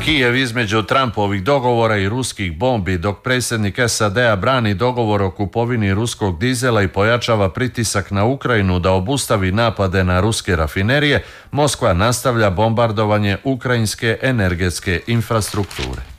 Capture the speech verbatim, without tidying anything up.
Kijev između Trumpovih dogovora i ruskih bombi, dok predsjednik S A D-a brani dogovor o kupovini ruskog dizela i pojačava pritisak na Ukrajinu da obustavi napade na ruske rafinerije, Moskva nastavlja bombardovanje ukrajinske energetske infrastrukture.